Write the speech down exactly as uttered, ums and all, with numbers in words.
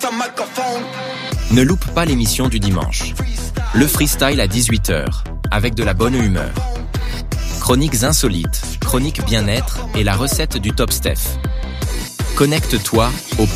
Ne loupe pas l'émission du dimanche. Le freestyle à dix-huit heures, avec de la bonne humeur. Chroniques insolites, chroniques bien-être et la recette du Top Steph. Connecte-toi au